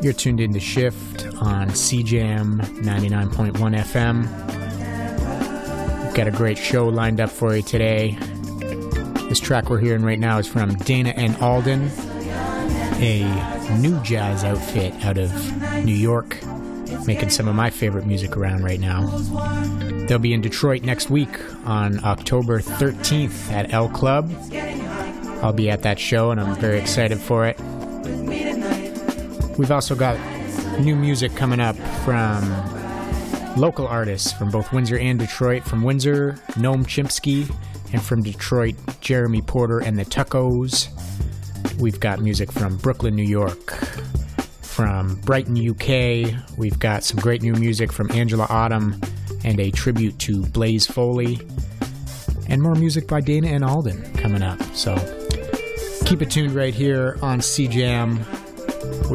You're tuned in to Shift on CJAM 99.1 FM. We've got a great show lined up for you today. This track we're hearing right now is from Dana and Alden, a new jazz outfit out of New York, making some of my favorite music around right now. They'll be in Detroit next week on October 13th at L Club. I'll be at that show and I'm very excited for it. We've also got new music coming up from local artists from both Windsor and Detroit. From Windsor, Noam Chomsky, and from Detroit, Jeremy Porter and the Tuckos. We've got music from Brooklyn, New York. From Brighton, UK, we've got some great new music from Angela Autumn and a tribute to Blaze Foley. And more music by Dana and Alden coming up. So keep it tuned right here on CJAM.